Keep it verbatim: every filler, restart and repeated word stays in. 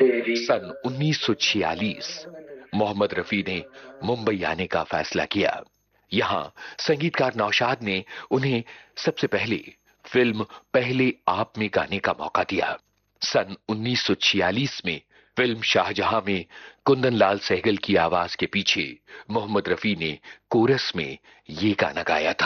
सन उन्नीस सौ छियालीस मोहम्मद रफी ने मुंबई आने का फैसला किया। यहां संगीतकार नौशाद ने उन्हें सबसे पहले फिल्म पहले आप में गाने का मौका दिया। सन उन्नीस सौ छियालीस में फिल्म शाहजहां में कुंदन लाल सहगल की आवाज के पीछे मोहम्मद रफी ने कोरस में ये गाना गाया था।